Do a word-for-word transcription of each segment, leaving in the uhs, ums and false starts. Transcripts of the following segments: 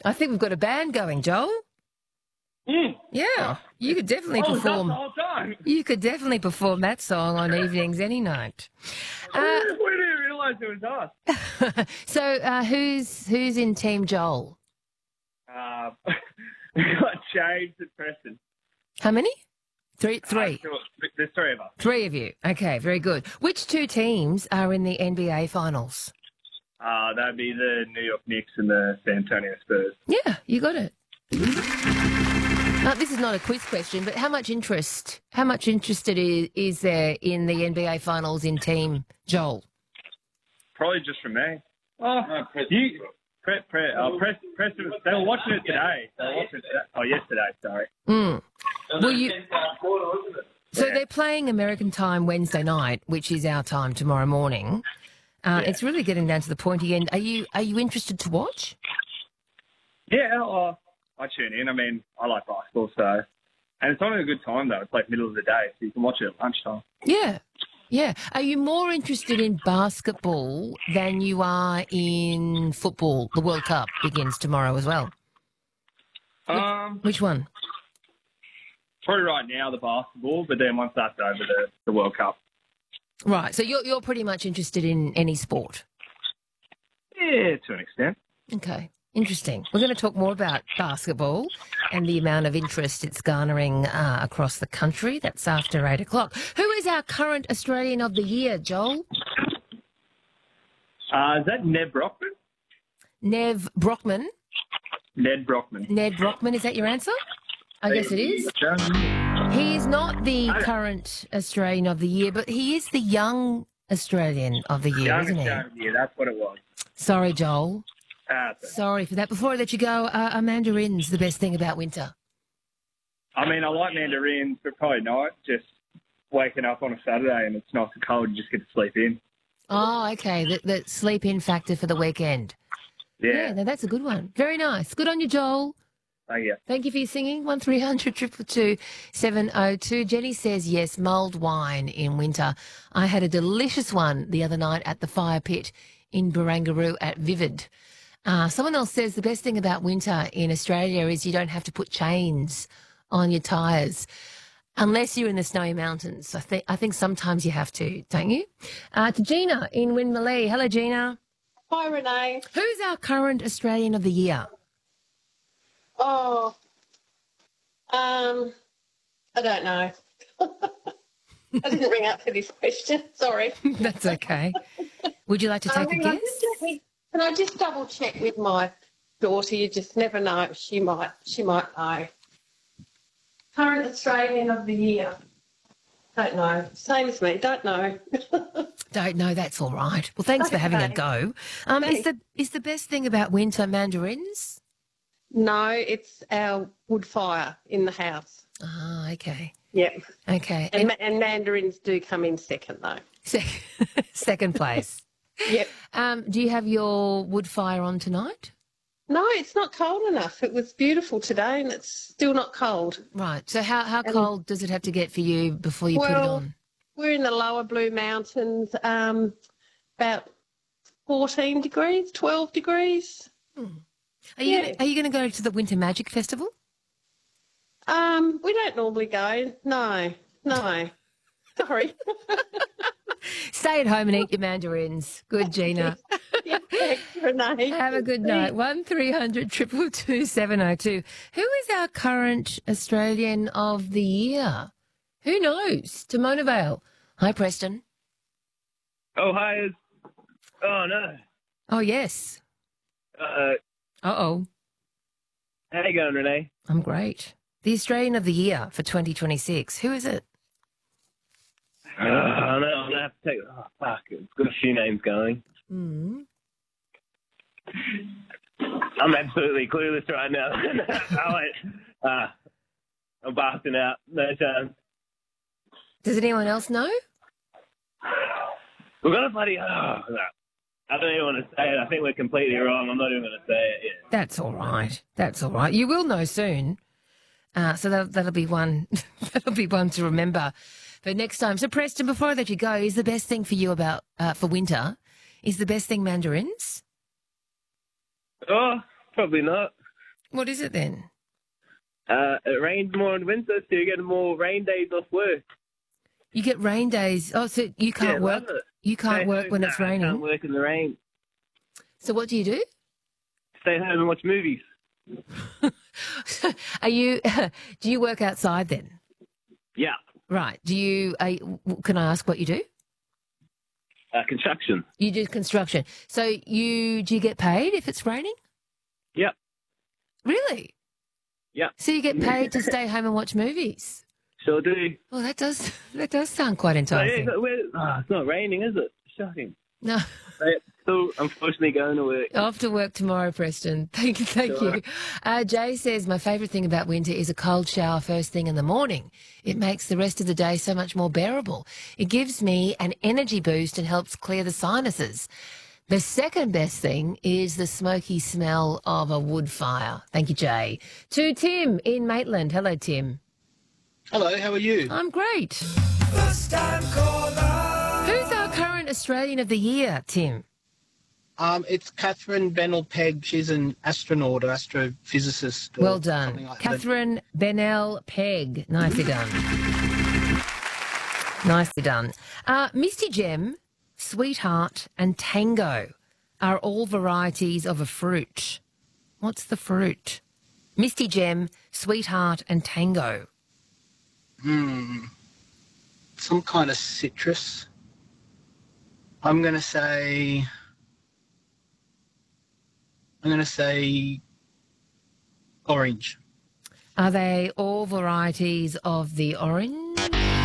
I think we've got a band going, Joel. Mm. Yeah, you could definitely Oh, perform. the whole time. You could definitely perform that song on evenings any night. Uh, we didn't realise it was us. so, uh, who's who's in Team Joel? Uh, we got James and Preston. How many? Three. Three. Uh, sure. There's three of us. Three of you. Okay, very good. Which two teams are in the N B A finals? Uh, that'd be the New York Knicks and the San Antonio Spurs. Yeah, you got it. Uh, this is not a quiz question, but how much interest, how much interested is, is there in the N B A finals in Team Joel? Probably just from me. Oh, no, you, Pre, Pre, uh, Press, Preston, they were watching it today. They were watching it today. Oh, yesterday, sorry. Mm. Well, you, so Yeah. they're playing American time Wednesday night, which is our time tomorrow morning. Uh, Yeah. It's really getting down to the pointy end. Are you are you interested to watch? Yeah, uh, I tune in. I mean, I like basketball, so. And it's on at a good time, though. It's like middle of the day, so you can watch it at lunchtime. Yeah, yeah. Are you more interested in basketball than you are in football? The World Cup begins tomorrow as well. Um, Which one? probably right now, the basketball, but then once that's over, the, the World Cup. Right. So you're you're pretty much interested in any sport. Yeah, to an extent. Okay. Interesting. We're going to talk more about basketball and the amount of interest it's garnering uh, across the country. That's after eight o'clock. Who is our current Australian of the Year, Joel? Uh, is that Ned Brockman? Nev Brockman. Ned Brockman. Ned Brockman, is that your answer? I guess it is. He is not the current Australian of the Year, but he is the young Australian of the Year, Young isn't he? Australian, yeah, that's what it was. Sorry, Joel. Uh, so- Sorry for that. Before I let you go, uh, are mandarins the best thing about winter? I mean, I like mandarins, but probably not. Just waking up on a Saturday and it's nice and cold, you just get to sleep in. Oh, okay. The, the sleep-in factor for the weekend. Yeah. Yeah, no, that's a good one. Very nice. Good on you, Joel. Thank you. Thank you for your singing. One three hundred two two two seven oh two. Jenny says yes, mulled wine in winter. I had a delicious one the other night at the fire pit in Barangaroo at Vivid. Uh, someone else says the best thing about winter in Australia is you don't have to put chains on your tyres. Unless you're in the snowy mountains. I think I think sometimes you have to, don't you? Uh, to Gina in Winmalee. Hello, Gina. Hi, Renee. Who's our current Australian of the Year? Oh, um, I don't know. I didn't ring up for this question. Sorry. That's okay. Would you like to take Um, a hang on, guess? just let me- Can I just double check with my daughter? You just never know. She might. She might know. Current Australian of the Year. Don't know. Same as me. Don't know. Don't know. That's all right. Well, thanks for having a Okay. go. Um, is Thanks. the is the best thing about winter mandarins? No, it's our wood fire in the house. Ah, okay, Yep. okay. And, And ma- and mandarins do come in second, though. sec- second place. Yep. Um, do you have your wood fire on tonight? No, it's not cold enough. It was beautiful today, and it's still not cold. Right. So how how Um, cold does it have to get for you before you put it Well, on? we're in the lower Blue Mountains, um, about fourteen degrees, twelve degrees. Are you yeah. gonna, are you going to go to the Winter Magic Festival? Um, we don't normally go. No, no. Sorry. Stay at home and eat your mandarins. Good, Gina. Yeah, thanks, Renee. Have a good night. One three hundred two two seven oh two. Who is our current Australian of the Year? Who knows? Timona Vale. Hi, Preston. Oh, hi. it's- Oh, no. Oh, yes. Uh, Uh-oh. how you going, Renee? I'm great. The Australian of the Year for twenty twenty-six. Who is it? Uh, I know, I'm going to have to take... Oh, fuck. It's got a few names going. Mm. I'm absolutely clueless right now. I wait. Uh, I'm busting out. No chance. Does anyone else know? We're going to bloody... Oh, no. I don't even want to say it. I think we're completely wrong. I'm not even going to say it yet. That's all right. That's all right. You will know soon. Uh, so that, that'll be one. That'll be one to remember for next time. So Preston, before I let you go, is the best thing for you about uh, for winter? Is the best thing mandarins? Oh, probably not. What is it then? Uh, it rains more in winter, so you get more rain days off work. You get rain days. Oh, so you can't Yeah, work. love it. You can't Stay work home. when Nah, it's I raining. can't work in the rain. So what do you do? Stay home and watch movies. Are you? Do you work outside then? Yeah. Right. Do you? Are, you- can I ask what you do? Uh, construction. You do construction. So you do you get paid if it's raining? Yep. Really? Yep. So you get paid to stay home and watch movies? Sure do. Well, that does that does sound quite So, yeah, enticing. it's, not, we're- ah, it's not raining, is it? Shocking. No. But still, unfortunately, going to work. Off to work tomorrow, Preston. Thank you, thank Sure. you. Uh, Jay says, my favourite thing about winter is a cold shower first thing in the morning. It makes the rest of the day so much more bearable. It gives me an energy boost and helps clear the sinuses. The second best thing is the smoky smell of a wood fire. Thank you, Jay. To Tim in Maitland. Hello, Tim. Hello, how are you? I'm great. First time caller. Who's our current Australian of the Year, Tim? Um, it's Catherine Bennell Pegg. She's an astronaut or astrophysicist. Or Well done. something like that. Catherine Bennell Pegg. Nicely done. Nicely done. Uh, Misty Gem, Sweetheart and Tango are all varieties of a fruit. What's the fruit? Misty Gem, Sweetheart and Tango. Hmm. Some kind of citrus. I'm going to say... I'm going to say orange. Are they all varieties of the orange?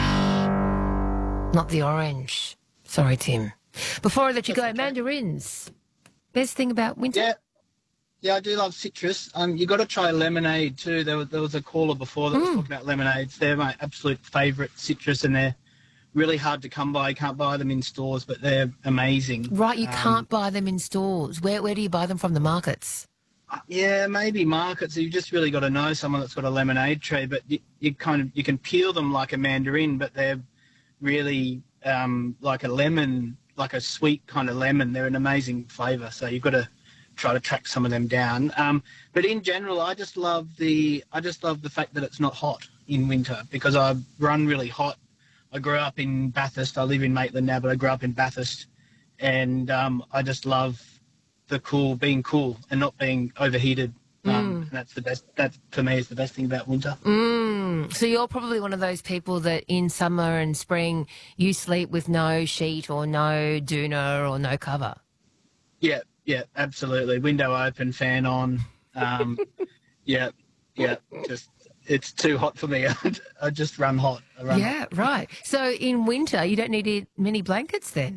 Not the orange. Sorry, Tim. Before I let you That's go, okay. mandarins. Best thing about winter? Yeah. Yeah, I do love citrus. Um, you got to try lemonade too. There was, there was a caller before that was Mm. talking about lemonades. They're my absolute favourite citrus, and they're really hard to come by. You can't buy them in stores, but they're amazing. Right, you Um, can't buy them in stores. Where where do you buy them from? The markets? Yeah, maybe markets. You've just really got to know someone that's got a lemonade tree. But you, you kind of you can peel them like a mandarin, but they're really um, like a lemon, like a sweet kind of lemon. They're an amazing flavour. So you've got to try to track some of them down. Um, but in general, I just love the I just love the fact that it's not hot in winter, because I run really hot. I grew up in Bathurst. I live in Maitland now, but I grew up in Bathurst, and um, I just love the cool, being cool and not being overheated. Um, and that's the best. That for me is the best thing about winter. Mm. So you're probably one of those people that in summer and spring you sleep with no sheet or no doona or no cover. Yeah, yeah, absolutely. Window open, fan on. Um, yeah, yeah. Just it's too hot for me. I just run hot. I run Yeah, right. So in winter you don't need it- many blankets then?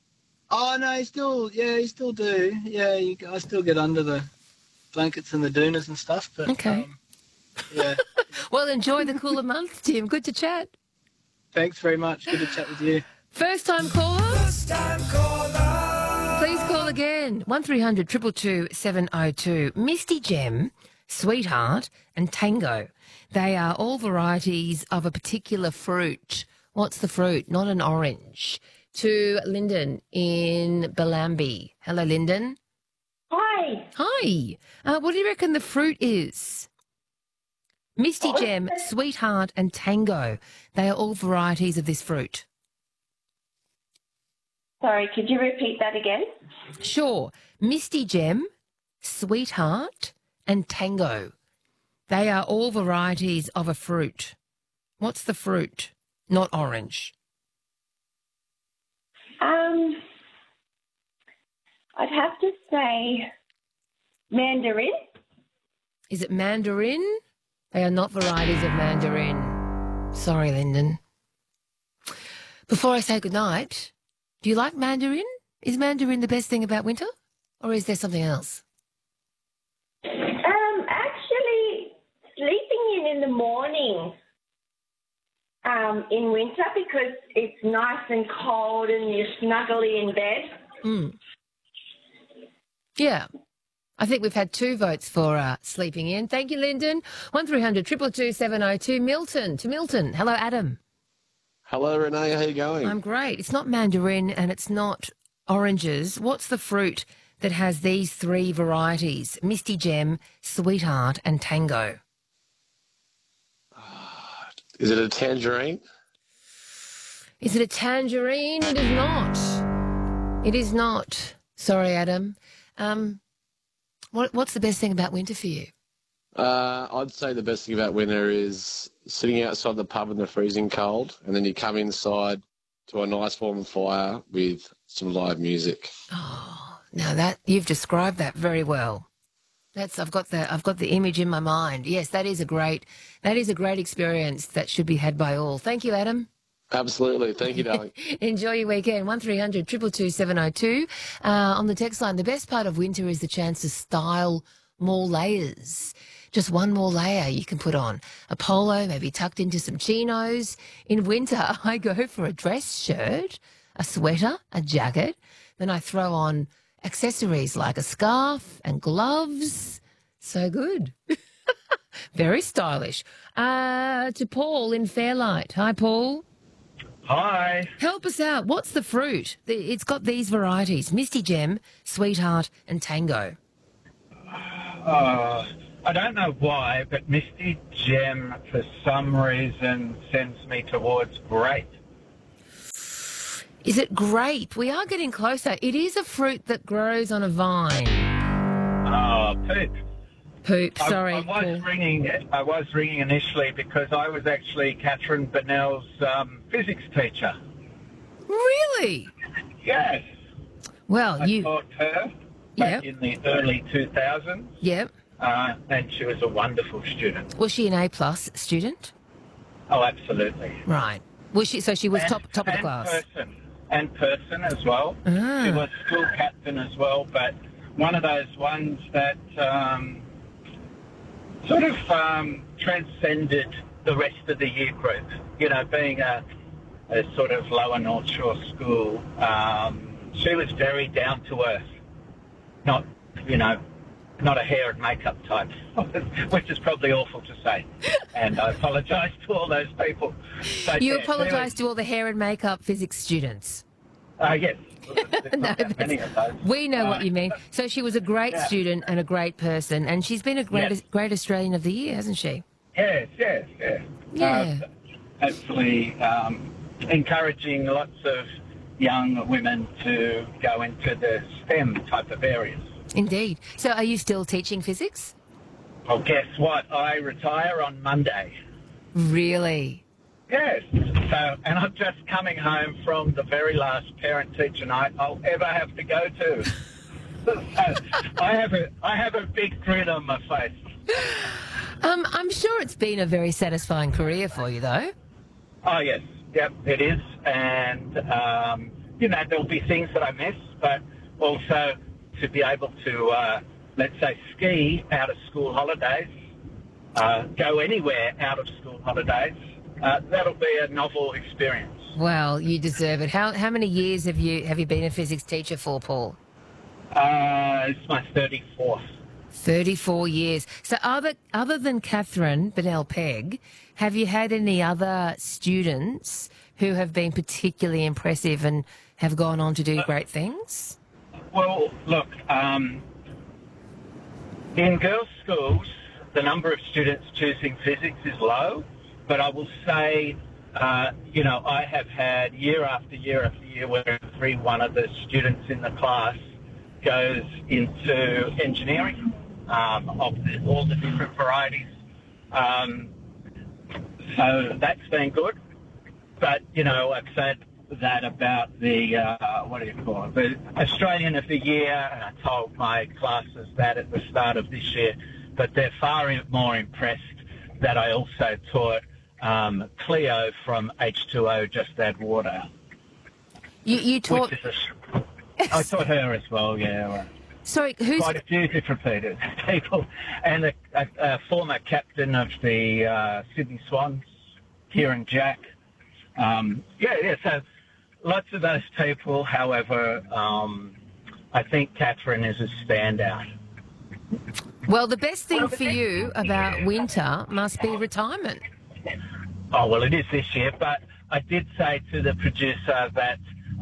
Oh no, you still, yeah, you still do. Yeah, you, I still get under the blankets and the doonas and stuff. But Okay. um, yeah. Well, enjoy the cooler months, Tim. Good to chat. Thanks very much. Good to chat with you. First time caller, First time caller. please call again. one three hundred two two two seven oh two. Misty Gem, Sweetheart and Tango. They are all varieties of a particular fruit. What's the fruit? Not an orange. To Lyndon in Bellambi. Hello, Lyndon. Hi. Hi. Uh, what do you reckon the fruit is? Misty Gem, Sweetheart and Tango. They are all varieties of this fruit. Sorry, could you repeat that again? Sure. Misty Gem, Sweetheart and Tango. They are all varieties of a fruit. What's the fruit? Not orange. Um, I'd have to say mandarin. Is it mandarin? They are not varieties of mandarin. Sorry, Lyndon. Before I say goodnight, do you like mandarin? Is mandarin the best thing about winter? Or is there something else? Um, actually, sleeping in in the morning um, in winter, because it's nice and cold and you're snuggly in bed. Mm. Yeah. I think we've had two votes for uh, sleeping in. Thank you, Lyndon. one three hundred two two two seven oh two. Milton. To Milton. Hello, Adam. Hello, Renee. How you going? I'm great. It's not mandarin and it's not oranges. What's the fruit that has these three varieties: Misty Gem, Sweetheart, and Tango? Is it a tangerine? Is it a tangerine? It is not. It is not. Sorry, Adam. Um, what, what's the best thing about winter for you? Uh, I'd say the best thing about winter is sitting outside the pub in the freezing cold, and then you come inside to a nice warm fire with some live music. Oh, now that you've described that very well. That's I've got the I've got the image in my mind. Yes, that is a great that is a great experience that should be had by all. Thank you, Adam. Absolutely. Thank you, darling. Enjoy your weekend. One three hundred two two two seven oh two uh, on the text line. The best part of winter is the chance to style more layers. Just one more layer you can put on. A polo, maybe tucked into some chinos. In winter, I go for a dress shirt, a sweater, a jacket. Then I throw on accessories like a scarf and gloves. So good. Very stylish. Uh, to Paul in Fairlight. Hi, Paul. Hi. Help us out. What's the fruit? The- It's got these varieties: Misty Gem, Sweetheart, and Tango. Uh, I don't know why, but Misty Gem for some reason sends me towards grape. Is it grape? We are getting closer. It is a fruit that grows on a vine. Oh, poop. Poop, sorry. I, I was Paul. ringing. I was ringing initially because I was actually Catherine Bennell's um, physics teacher. Really? Yes. Well, I you... taught her Yep. back in the early two thousands, Yep. uh, and she was a wonderful student. Was she an A-plus student? Oh, absolutely. Right. Was she? So she was And- top top of the and class. Person, and person as well. Ah. She was school captain as well, but one of those ones that um, sort of um, transcended the rest of the year group. You know, being a, a sort of lower North Shore school, um, she was very down to earth. Not, you know, not a hair and makeup type, which is probably awful to say. And I apologise to all those people. But You yeah, apologise to all the hair and makeup physics students. Uh, yes. There's No, not that many of those. We know what Uh, you mean. So she was a great yeah. student and a great person, and she's been a great Yes. great Australian of the Year, hasn't she? Yes, yes, yes. Yeah. Uh, hopefully um, encouraging lots of young women to go into the STEM type of areas. Indeed. So are you still teaching physics? Well, guess what? I retire on Monday. Really? Yes. So, and I'm just coming home from the very last parent-teacher night I'll ever have to go to. So I have a, I have a big grin on my face. Um, I'm sure it's been a very satisfying career for you, though. Oh, yes. Yep, it is. And, um, you know, there'll be things that I miss, but also to be able to, uh, let's say, ski out of school holidays, uh, go anywhere out of school holidays, uh, that'll be a novel experience. Well, you deserve it. How how many years have you have you been a physics teacher for, Paul? Uh, it's my thirty-fourth. thirty-four years. So other other than Catherine Bennell Pegg, have you had any other students who have been particularly impressive and have gone on to do great things? Well, look, um, in girls' schools, the number of students choosing physics is low, but I will say, uh, you know, I have had year after year after year where every one of the students in the class goes into engineering um, of the, all the different varieties. Um, so that's been good. But, you know, I've said that about the, uh, what do you call it, the Australian of the Year, and I told my classes that at the start of this year, but they're far more impressed that I also taught um, Cleo from H two O, Just Add Water. You you taught. Which is a, I taught her as well, yeah. Sorry, who's Quite a few different people. And a, a, a former captain of the uh, Sydney Swans, Kieran Jack. Um, yeah, yeah, so lots of those people. However, um, I think Catherine is a standout. well? The best thing for you about winter must be retirement. Oh, well, it is this year, but I did say to the producer that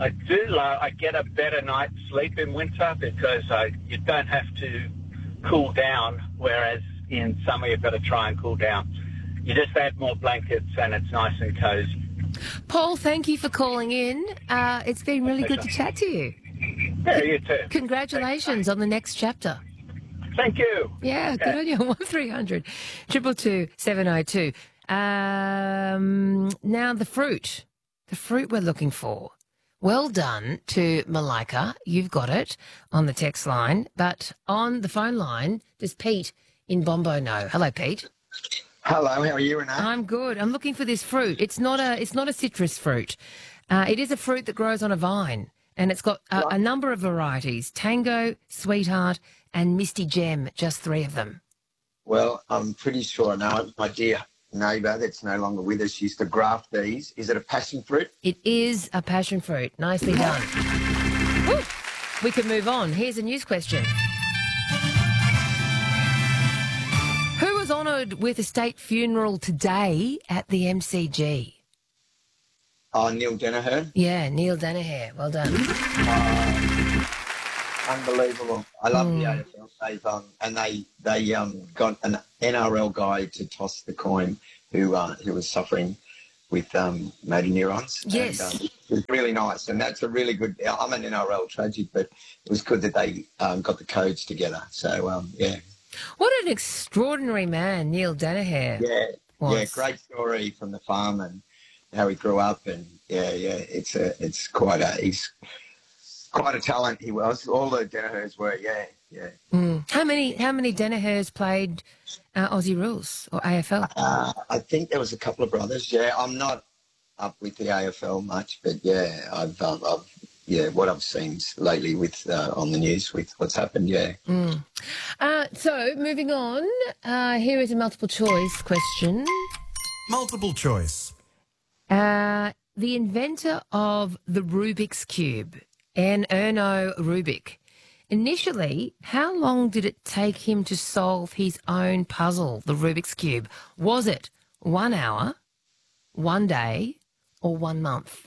I do love, I get a better night's sleep in winter because I, you don't have to cool down, whereas in summer you've got to try and cool down. You just add more blankets and it's nice and cosy. Paul, thank you for calling in. Uh, it's been really good to chat to you. Yeah, you too. Congratulations on the next chapter. Thank you. Yeah, good on you. one three hundred two two two seven oh two. Um, now, the fruit. The fruit we're looking for. Well done to Malika. You've got it on the text line. But on the phone line, does Pete in Bombo know? Hello, Pete. Hello, how are you, Renee? I'm good. I'm looking for this fruit. It's not a it's not a citrus fruit. Uh, it is a fruit that grows on a vine, and it's got a, a number of varieties: Tango, Sweetheart, and Misty Gem. Just three of them. Well, I'm pretty sure I know it. My dear neighbour that's no longer with us used to graft these. Is it a passion fruit? It is a passion fruit. Nicely done. Woo. We can move on. Here's a news question. Who was honoured with a state funeral today at the M C G? Oh, Neil Danaher. Yeah, Neil Danaher. Well done. Uh, unbelievable. I love Mm. the A F L. They've, um, and they they um, got an N R L guy to toss the coin who uh, who was suffering with um, motor neurons. Yes. And, um, it was really nice. And that's a really good... I'm an N R L tragic, but it was good that they um, got the codes together. So, um, yeah. What an extraordinary man Neil Danaher Yeah, was. yeah, great story from the farm and how he grew up, and yeah, yeah, it's a, it's quite a, he's quite a talent. He was. All the Danahers were, yeah, yeah. Mm. How many how many Danahers played uh, Aussie rules or A F L? Uh, I think there was a couple of brothers. Yeah, I'm not up with the A F L much, but yeah, I've, um, I've yeah, what I've seen lately with uh, on the news with what's happened, yeah. Mm. Uh, so moving on, uh, here is a multiple choice question. Multiple choice. Uh, the inventor of the Rubik's Cube, An Erno Rubik, initially, how long did it take him to solve his own puzzle, the Rubik's Cube? Was it one hour, one day, or one month?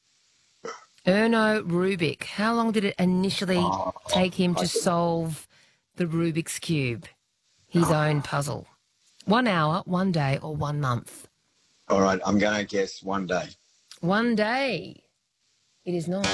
Erno Rubik, how long did it initially Oh, take him I to see. solve the Rubik's Cube, his own puzzle? One hour, one day, or one month? All right, I'm going to guess one day. One day. It is not.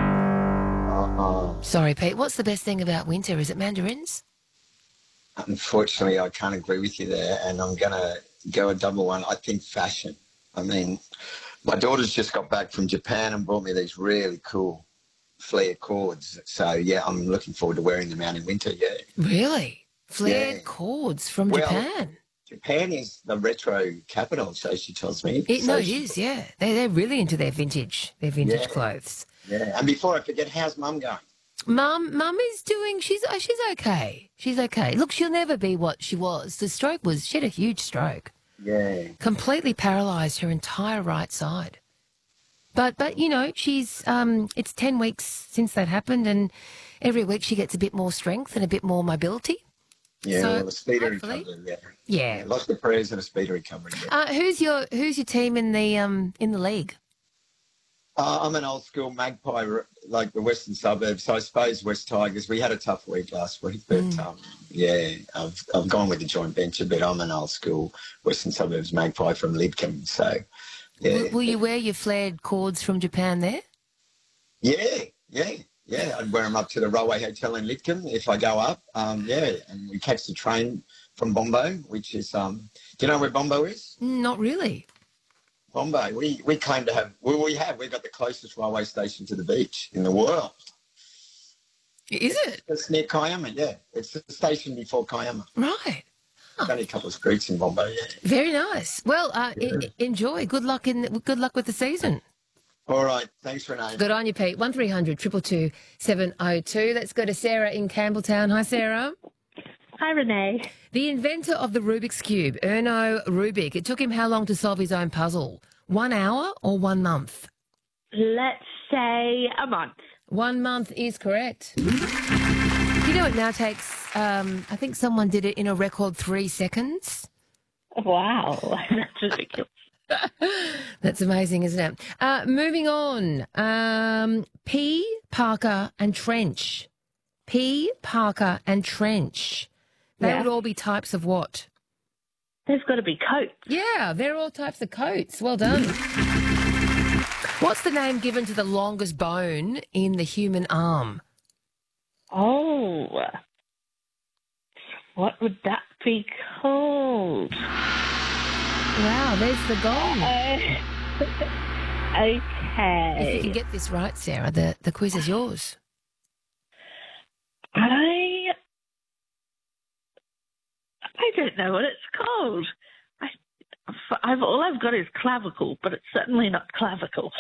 Uh, Sorry, Pete. What's the best thing about winter? Is it mandarins? unfortunately, I can't agree with you there, and I'm going to go a double one. I think fashion. I mean, my daughter's just got back from Japan and brought me these really cool flare cords. So, yeah, I'm looking forward to wearing them out in winter, yeah. Really? Flared Yeah. cords from Well, Japan? Japan is the retro capital, so she tells me. It, so no, it she- is, yeah. They, they're really into their vintage, their vintage Yeah. clothes. Yeah, and before I forget, how's Mum going? Mum, Mum is doing, she's uh, she's okay. She's okay. Look, she'll never be what she was. The stroke was, she had a huge stroke. Yeah. Completely paralysed her entire right side. But, but you know, she's, um, it's ten weeks since that happened, and every week she gets a bit more strength and a bit more mobility. Yeah, So, well, a speedy hopefully- recovery, yeah. Yeah. Lots of prayers and a speedy recovery, yeah. Uh, who's your Who's your team in the um in the league? Uh, I'm an old school magpie, r- like the western suburbs. So I suppose West Tigers. We had a tough week last week, but Mm. um, yeah, I've I've gone with the joint venture. But I'm an old school western suburbs magpie from Lidcombe. So yeah, Will, will you wear your flared cords from Japan there? yeah, yeah, yeah. I'd wear them up to the Railway Hotel in Lidcombe if I go up. Um, yeah, and we catch the train from Bombo, which is um, do you know where Bombo is? Not really. Bombo. We we claim to have. Well, we have. We've got the closest railway station to the beach in the world. Is it? It's near Kiama, yeah. It's the station before Kiama. Right. There's only a couple of streets in Bombo, yeah. Very nice. Well, uh, Yeah. e- enjoy. Good luck in good luck with the season. All right. Thanks, Renee. Good on you, Pete. One three hundred two two two seven oh two. Let's go to Sarah in Campbelltown. Hi, Sarah. Hi, Renee. The inventor of the Rubik's Cube, Erno Rubik. It took him how long to solve his own puzzle? One hour or one month? Let's say a month. One month is correct. Do you know it now takes, um, I think someone did it in a record three seconds? Wow, that's ridiculous. That's amazing, isn't it? Uh, moving on. Um, P, Parker and Trench. P, Parker and Trench. They Yeah. would all be types of what? There's got to be coats. Yeah, they're all types of coats. Well done. What's the name given to the longest bone in the human arm? Oh. What would that be called? Wow, there's the gong. Uh, okay. If you can get this right, Sarah, the, the quiz is yours. I I don't know what it's called. I, I've all I've got is clavicle, but it's certainly not clavicle.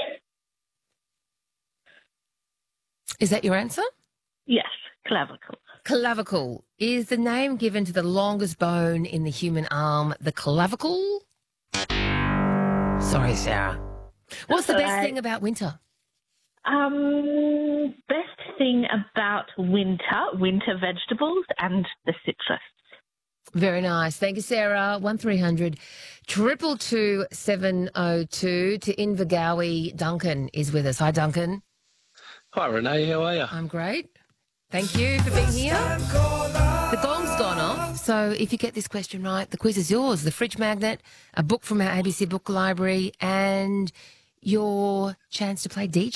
Is that your answer? Yes, clavicle. Clavicle. Is the name given to the longest bone in the human arm the clavicle? Sorry, Sarah. What's the best Right. thing about winter? Um, best thing about winter, winter vegetables and the citrus. Very nice. Thank you, Sarah. One three hundred triple two seven oh two. To Invergowie, Duncan is with us. Hi, Duncan. Hi, Renee. How are you? I'm great. Thank you for being here. The gong's gone off, so if you get this question right, the quiz is yours. The fridge magnet, a book from our A B C book library, and your chance to play D J.